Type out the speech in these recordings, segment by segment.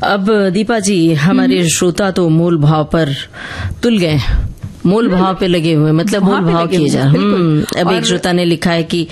अब दीपा जी, हमारे श्रोता तो मूल भाव पर तुल गए, मूल भाव पे लगे हुए, मतलब मूल भाव किए जा रहे। अब एक श्रोता ने लिखा है कि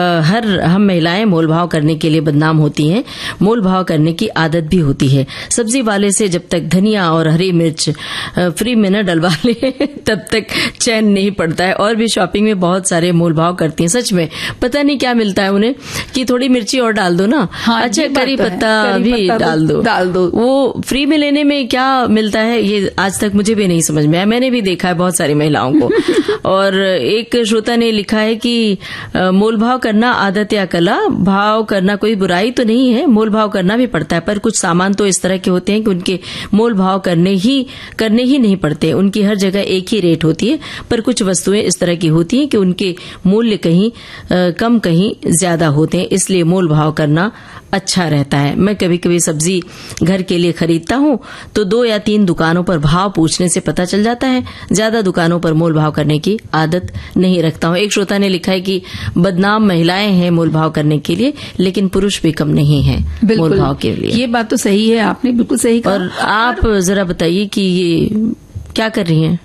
हम महिलाएं मोल भाव करने के लिए बदनाम होती हैं। मोल भाव करने की आदत भी होती है। सब्जी वाले से जब तक धनिया और हरी मिर्च फ्री में न डलवा ले तब तक चैन नहीं पड़ता है। और भी शॉपिंग में बहुत सारे मोल भाव करती हैं। सच में पता नहीं क्या मिलता है उन्हें कि थोड़ी मिर्ची और डाल दो ना। हाँ, अच्छा, करी पत्ता भी डाल दो। वो फ्री में लेने में क्या मिलता है ये आज तक मुझे भी नहीं समझ में आया। मैंने भी देखा है बहुत सारी महिलाओं को। और एक श्रोता ने लिखा है कि मोल भाव करना आदत या कला, भाव करना कोई बुराई तो नहीं है, मोल भाव करना भी पड़ता है, पर कुछ सामान तो इस तरह के होते हैं कि उनके मोल भाव करने ही नहीं पड़ते। उनकी हर जगह एक ही रेट होती है, पर कुछ वस्तुएं इस तरह की होती हैं कि उनके मूल्य कहीं कम कहीं ज्यादा होते हैं, इसलिए मोल भाव करना अच्छा रहता है। मैं कभी कभी सब्जी घर के लिए खरीदता हूँ तो 2 या 3 दुकानों पर भाव पूछने से पता चल जाता है। ज्यादा दुकानों पर मोल भाव करने की आदत नहीं रखता हूँ। एक श्रोता ने लिखा है कि बदनाम महिलाएं हैं मोल भाव करने के लिए, लेकिन पुरुष भी कम नहीं है मोल भाव के लिए। ये बात तो सही है, आपने बिल्कुल सही कहा। और आप जरा बताइए कि ये क्या कर रही हैं?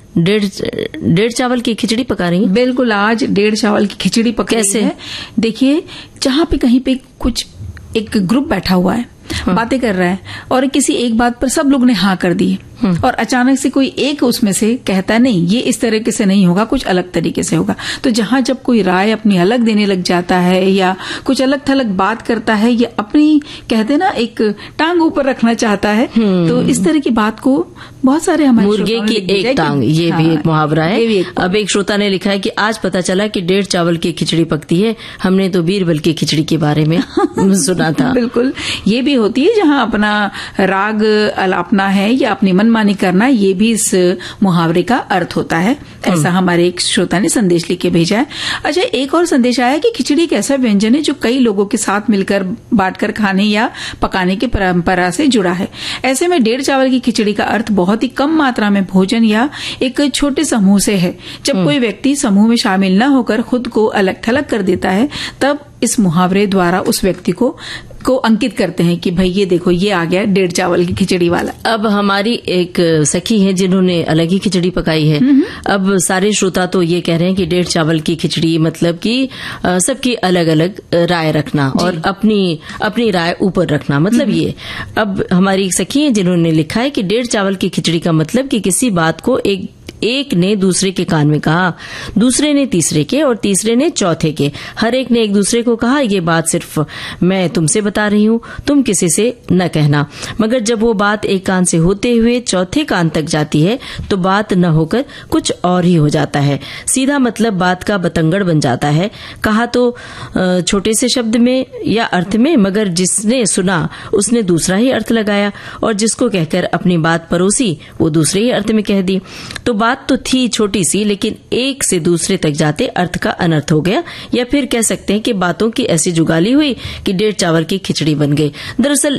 डेढ़ चावल की खिचड़ी पका रही हैं? बिल्कुल, आज डेढ़ चावल की खिचड़ी पका रही है। देखिए, जहाँ पे कहीं पे कुछ एक ग्रुप बैठा हुआ है, बातें कर रहा है, और किसी एक बात पर सब लोग ने हाँ कर दी, और अचानक से कोई एक उसमें से कहता नहीं, ये इस तरीके से नहीं होगा, कुछ अलग तरीके से होगा। तो जहां जब कोई राय अपनी अलग देने लग जाता है या कुछ अलग थलग बात करता है या अपनी कहते ना एक टांग ऊपर रखना चाहता है, तो इस तरह की बात को बहुत सारे हमारे मुर्गे की एक टांग, ये भी एक मुहावरा है। अब एक श्रोता ने लिखा है कि आज पता चला कि 1.5 चावल की खिचड़ी पकती है, हमने तो बीरबल की खिचड़ी के बारे में सुना था। बिल्कुल, ये भी होती है जहां अपना राग अलापना है या अपनी मनमानी करना, ये भी इस मुहावरे का अर्थ होता है। ऐसा हमारे एक श्रोता ने संदेश लिख के भेजा है। अच्छा, एक और संदेश आया कि खिचड़ी एक ऐसा व्यंजन है जो कई लोगों के साथ मिलकर बांटकर खाने या पकाने की परंपरा से जुड़ा है। ऐसे में 1.5 चावल की खिचड़ी का अर्थ बहुत ही कम मात्रा में भोजन या एक छोटे समूह से है। जब कोई व्यक्ति समूह में शामिल न होकर खुद को अलग थलग कर देता है, तब इस मुहावरे द्वारा उस व्यक्ति को अंकित करते हैं कि भाई ये देखो, ये आ गया 1.5 चावल की खिचड़ी वाला। अब हमारी एक सखी है जिन्होंने अलग ही खिचड़ी पकाई है। अब सारे श्रोता तो ये कह रहे हैं कि 1.5 चावल की खिचड़ी मतलब कि सबकी अलग अलग राय रखना और अपनी राय ऊपर रखना, मतलब ये। अब हमारी एक सखी है जिन्होंने लिखा है कि 1.5 चावल की खिचड़ी का मतलब कि किसी बात को एक ने दूसरे के कान में कहा, दूसरे ने तीसरे के और तीसरे ने चौथे के, हर एक ने एक दूसरे को कहा, ये बात सिर्फ मैं तुमसे बता रही हूँ, तुम किसी से न कहना। मगर जब वो बात एक कान से होते हुए चौथे कान तक जाती है तो बात न होकर कुछ और ही हो जाता है। सीधा मतलब बात का बतंगड़ बन जाता है। कहा तो छोटे से शब्द में या अर्थ में, मगर जिसने सुना उसने दूसरा ही अर्थ लगाया, और जिसको कहकर अपनी बात परोसी वो दूसरे ही अर्थ में कह दी। तो बात तो थी छोटी सी, लेकिन एक से दूसरे तक जाते अर्थ का अनर्थ हो गया। या फिर कह सकते हैं कि बातों की ऐसी जुगाली हुई कि 1.5 चावल की खिचड़ी बन गई। दरअसल